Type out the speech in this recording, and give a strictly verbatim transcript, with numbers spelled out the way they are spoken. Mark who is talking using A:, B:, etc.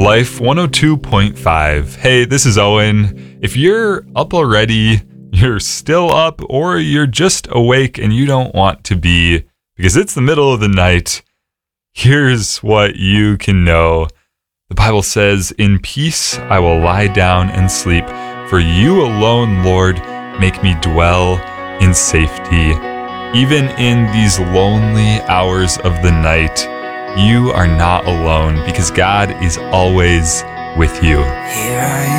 A: Life one oh two point five. Hey, this is Owen. If you're up already, you're still up, or you're just awake and you don't want to be because it's the middle of the night, here's what you can know. The Bible says, "In peace I will lie down and sleep, for you alone, Lord, make me dwell in safety." Even in these lonely hours of the night, you are not alone because God is always with you.
B: Here I